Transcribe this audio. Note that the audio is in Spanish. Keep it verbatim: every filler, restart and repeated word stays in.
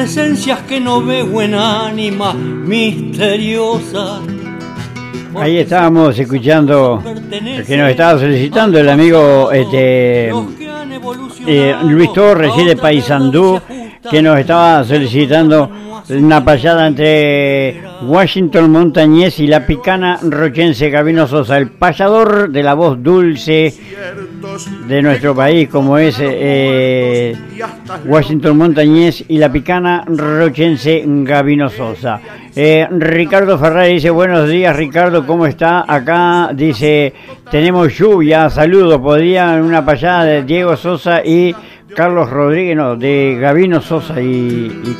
Esencias que no veo en ánimas misteriosas. Ahí estábamos escuchando que nos estaba solicitando el amigo este, eh, Luis Torres y de Paysandú, que nos estaba solicitando una payada entre Washington Montañés y la picana rochense Gabino Sosa, el payador de la voz dulce de nuestro país, como es eh, Washington Montañés y la picana rochense Gabino Sosa. Eh, Ricardo Ferrari dice: buenos días, Ricardo, ¿cómo está? Acá dice: tenemos lluvia, saludos, podrían una payada de Diego Sosa y Carlos Rodríguez, no, de Gabino Sosa y, y